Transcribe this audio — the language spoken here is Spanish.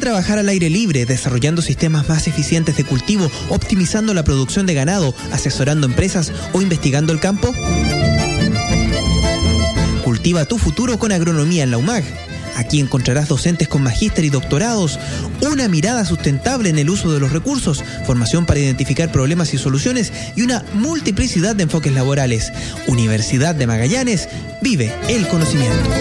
trabajar al aire libre, desarrollando sistemas más eficientes de cultivo, optimizando la producción de ganado, asesorando empresas o investigando el campo? Cultiva tu futuro con agronomía en la UMAG. Aquí encontrarás docentes con magíster y doctorados, una mirada sustentable en el uso de los recursos, formación para identificar problemas y soluciones y una multiplicidad de enfoques laborales. Universidad de Magallanes, vive el conocimiento.